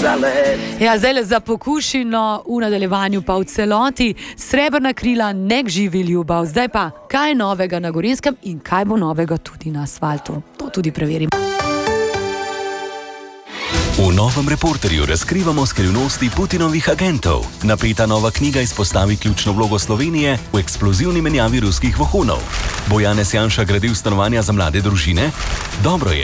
Ja, zdaj le za pokušino, v nadaljevanju pa v celoti. Srebrna krila, nek živi ljubav. Zdaj pa, kaj je novega na Gorenjskem in kaj bo novega tudi na asfaltu. To tudi preverimo. V novem Reporterju razkrivamo skrivnosti Putinovih agentov. Napeta nova knjiga izpostavi ključno vlogo Slovenije v eksplozivni menjavi ruskih vohunov. Bo Janez Janša gradil stanovanja za mlade družine? Dobro je,